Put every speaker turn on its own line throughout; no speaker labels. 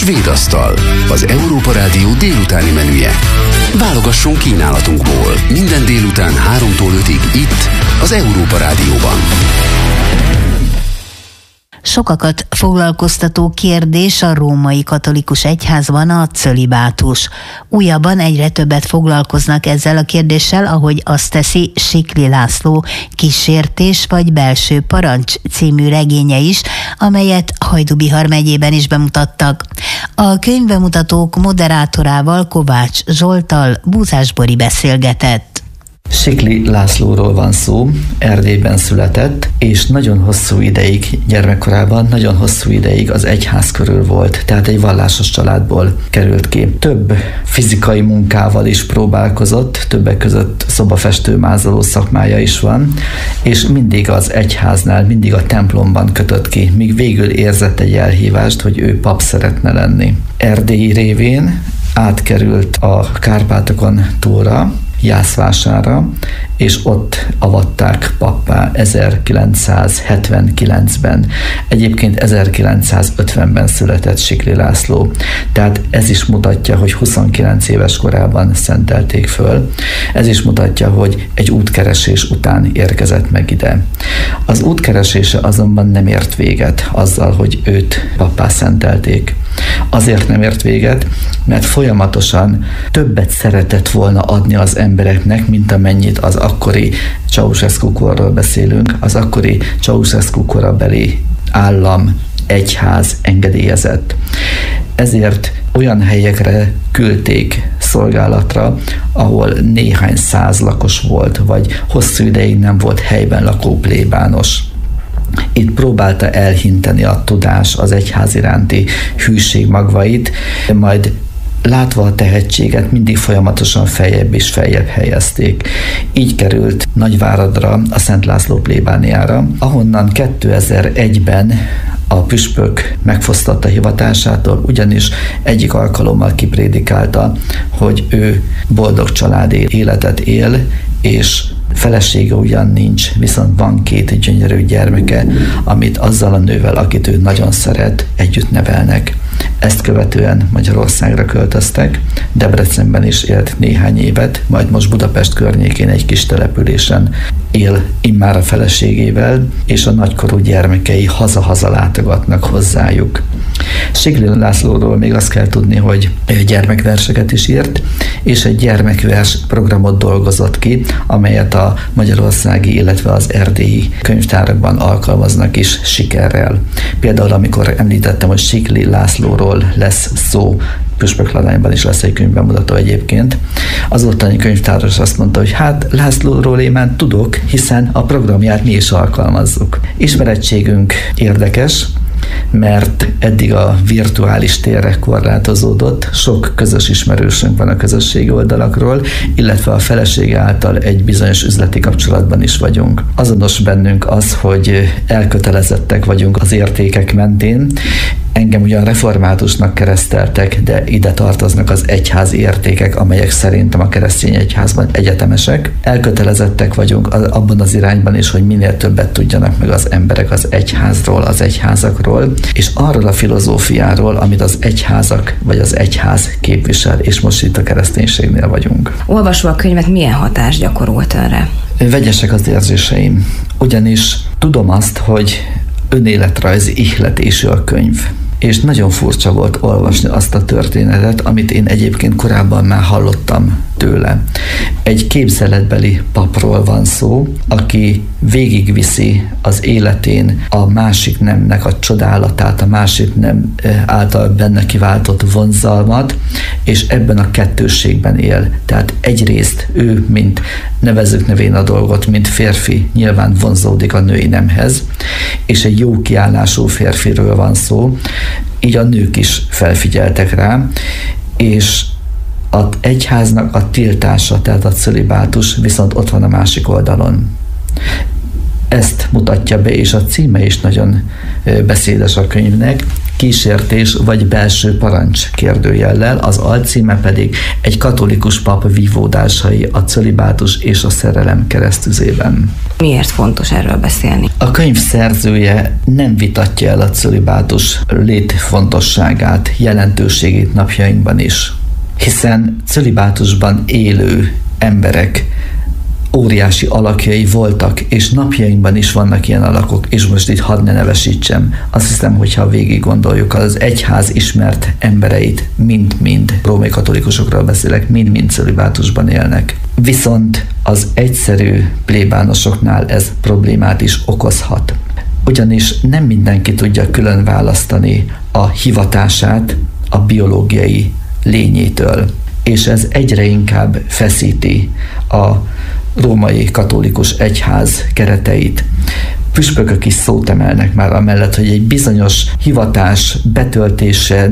Svédasztal, az Európa Rádió délutáni menüje. Válogasson kínálatunkból minden délután 3-tól 5-ig itt, az Európa Rádióban.
Sokakat foglalkoztató kérdés a római katolikus egyházban a cölibátus. Újabban egyre többet foglalkoznak ezzel a kérdéssel, ahogy azt teszi Sikli László Kísértés vagy belső parancs című regénye is, amelyet Hajdú-Bihar megyében is bemutattak. A könyvbemutatók moderátorával, Kovács Zsolttal Búzás Bori beszélgetett.
Sikli Lászlóról van szó, Erdélyben született, és nagyon hosszú ideig, gyermekkorában nagyon hosszú ideig az egyház körül volt, tehát egy vallásos családból került ki. Több fizikai munkával is próbálkozott, többek között szobafestő-mázoló szakmája is van, és mindig az egyháznál, mindig a templomban kötött ki, míg végül érzett egy elhívást, hogy ő pap szeretne lenni. Erdélyi révén átkerült a Kárpátokon túlra, Jászvására, és ott avatták pappá 1979-ben. Egyébként 1950-ben született Sikli László. Tehát ez is mutatja, hogy 29 éves korában szentelték föl. Ez is mutatja, hogy egy útkeresés után érkezett meg ide. Az útkeresése azonban nem ért véget azzal, hogy őt pappá szentelték. Azért nem ért véget, mert folyamatosan többet szeretett volna adni az embereknek, mint amennyit az akkori Ceausescu korról beszélünk, az akkori Ceausescu korabeli állam, egyház engedélyezett. Ezért olyan helyekre küldték szolgálatra, ahol néhány száz lakos volt, vagy hosszú ideig nem volt helyben lakó plébános. Itt próbálta elhinteni a tudás, az egyház iránti hűség magvait, majd látva a tehetséget mindig folyamatosan feljebb és feljebb helyezték. Így került Nagyváradra, a Szent László plébániára, ahonnan 2001-ben a püspök megfosztotta hivatásától, ugyanis egyik alkalommal kiprédikálta, hogy ő boldog családi életet él, és felesége ugyan nincs, viszont van 2 gyönyörű gyermeke, amit azzal a nővel, akit ő nagyon szeret, együtt nevelnek. Ezt követően Magyarországra költöztek, Debrecenben is élt néhány évet, majd most Budapest környékén egy kis településen él immár a feleségével, és a nagykorú gyermekei haza-haza látogatnak hozzájuk. Sikli Lászlóról még azt kell tudni, hogy gyermekverseket is írt, és egy gyermekvers programot dolgozott ki, amelyet a magyarországi, illetve az erdélyi könyvtárakban alkalmaznak is sikerrel. Például amikor említettem, hogy Sikli Lászlóról lesz szó, Püspökladányban is lesz egy könyvbemutató egyébként. Az ottani könyvtáros azt mondta, hogy hát Lászlóról én már tudok, hiszen a programját mi is alkalmazzuk. Ismerettségünk érdekes, mert eddig a virtuális térre korlátozódott, sok közös ismerősünk van a közösségi oldalakról, illetve a felesége által egy bizonyos üzleti kapcsolatban is vagyunk. Azonos bennünk az, hogy elkötelezettek vagyunk az értékek mentén. Engem ugyan reformátusnak kereszteltek, de ide tartoznak az egyházi értékek, amelyek szerintem a keresztény egyházban egyetemesek. Elkötelezettek vagyunk abban az irányban is, hogy minél többet tudjanak meg az emberek az egyházról, az egyházakról, és arról a filozófiáról, amit az egyházak vagy az egyház képvisel, és most itt a kereszténységnél vagyunk.
Olvasva a könyvet, milyen hatást gyakorolt önre?
Vegyesek az érzéseim, ugyanis tudom azt, hogy önéletrajzi ihletésű a könyv. És nagyon furcsa volt olvasni azt a történetet, amit én egyébként korábban már hallottam tőle. Egy képzeletbeli papról van szó, aki végigviszi az életén a másik nemnek a csodálatát, a másik nem által benne kiváltott vonzalmat, és ebben a kettősségben él. Tehát egyrészt ő, mint nevezzük nevén a dolgot, mint férfi, nyilván vonzódik a női nemhez, és egy jó kiállású férfiről van szó, így a nők is felfigyeltek rá, és az egyháznak a tiltása, tehát a cölibátus viszont ott van a másik oldalon. ezt mutatja be, és a címe is nagyon beszédes a könyvnek, Kísértés vagy belső parancs kérdőjellel, az alcíme pedig Egy katolikus pap vívódásai a cölibátus és a szerelem keresztüzében.
Miért fontos erről beszélni?
A könyv szerzője nem vitatja el a cölibátus létfontosságát, jelentőségét napjainkban is, hiszen cölibátusban élő emberek óriási alakjai voltak, és napjainkban is vannak ilyen alakok, és most itt hadd ne nevesítsem. Azt hiszem, hogyha végig gondoljuk, az egyház ismert embereit, mind-mind, római katolikusokról beszélek, mind-mind cölibátusban élnek. Viszont az egyszerű plébánosoknál ez problémát is okozhat. Ugyanis nem mindenki tudja külön választani a hivatását a biológiai lényétől, és ez egyre inkább feszíti a római katolikus egyház kereteit. Püspökök is szót emelnek már amellett, hogy egy bizonyos hivatás betöltése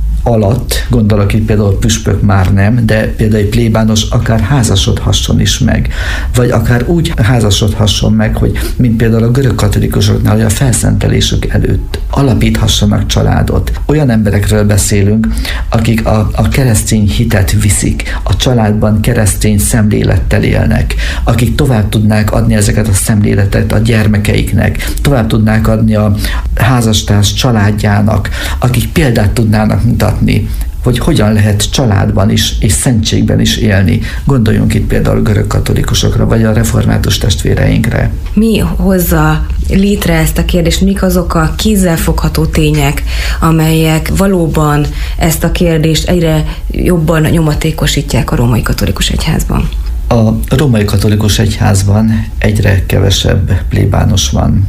alatt, gondolok itt például püspök már nem, de például egy plébános akár házasodhasson is meg, vagy akár úgy házasodhasson meg, hogy mint például a görög katolikusoknál, hogy a felszentelésük előtt alapíthassanak családot. Olyan emberekről beszélünk, akik a keresztény hitet viszik, a családban keresztény szemlélettel élnek, akik tovább tudnák adni ezeket a szemléletet a gyermekeiknek, tovább tudnák adni a házastárs családjának, akik példát tudnának mutatni, hogy hogyan lehet családban is és szentségben is élni. Gondoljunk itt például görög katolikusokra, vagy a református testvéreinkre.
Mi hozza létre ezt a kérdést? Mik azok a kézzelfogható tények, amelyek valóban ezt a kérdést egyre jobban nyomatékosítják a római katolikus egyházban?
A római katolikus egyházban egyre kevesebb plébános van.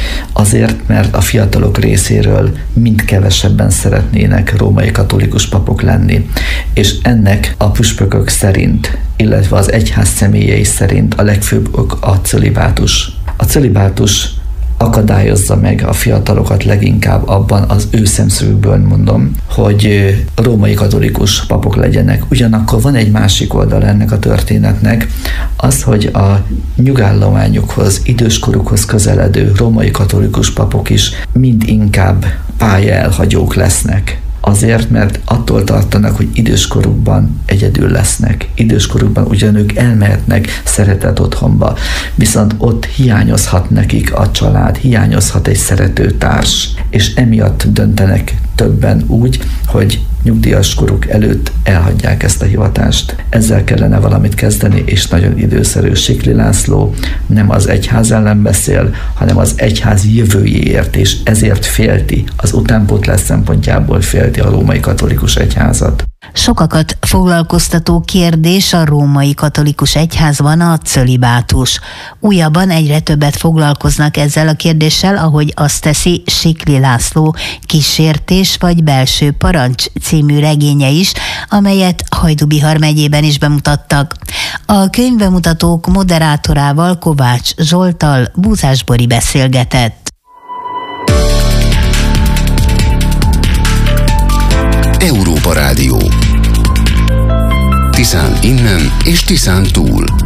Azért, mert a fiatalok részéről mind kevesebben szeretnének római katolikus papok lenni, és ennek a püspökök szerint, illetve az egyház személyei szerint a legfőbb ok a cölibátus. A cölibátus akadályozza meg a fiatalokat leginkább abban, az ő szemszögükből mondom, hogy római katolikus papok legyenek. Ugyanakkor van egy másik oldal ennek a történetnek, az, hogy a nyugállományukhoz, időskorukhoz közeledő római katolikus papok is mind inkább pályaelhagyók lesznek. Azért, mert attól tartanak, hogy időskorukban egyedül lesznek. Időskorukban ugyan ők elmehetnek szeretett otthonba, viszont ott hiányozhat nekik a család, hiányozhat egy szeretőtárs, és emiatt döntenek többen úgy, hogy nyugdíjas koruk előtt elhagyják ezt a hivatást. Ezzel kellene valamit kezdeni, és nagyon időszerű. Sikli László nem az egyház ellen beszél, hanem az egyház jövőjéért, és ezért félti, az utánpótlás szempontjából félti a római katolikus egyházat.
Sokakat foglalkoztató kérdés a római katolikus egyházban a cölibátus. Újabban egyre többet foglalkoznak ezzel a kérdéssel, ahogy azt teszi Sikli László Kísértés vagy belső parancs című regénye is, amelyet Hajdú-Bihar megyében is bemutattak. A könyvbemutatók moderátorával, Kovács Zsolttal Búzás Bori beszélgetett.
Európa Rádió. Tiszán innen és Tiszán túl.